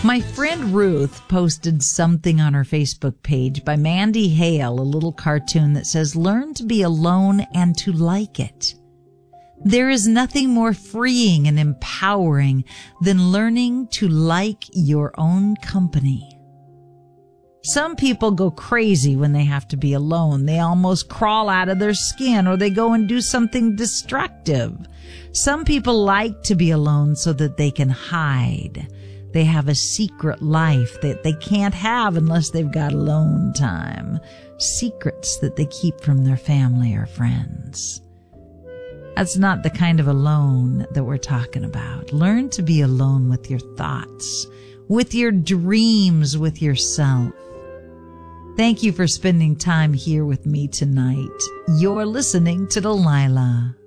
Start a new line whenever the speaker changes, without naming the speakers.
My friend Ruth posted something on her Facebook page by Mandy Hale, a little cartoon that says, "Learn to be alone and to like it." There is nothing more freeing and empowering than learning to like your own company. Some people go crazy when they have to be alone. They almost crawl out of their skin, or they go and do something destructive. Some people like to be alone so that they can hide. They have a secret life that they can't have unless they've got alone time. Secrets that they keep from their family or friends. That's not the kind of alone that we're talking about. Learn to be alone with your thoughts, with your dreams, with yourself. Thank you for spending time here with me tonight. You're listening to Delilah.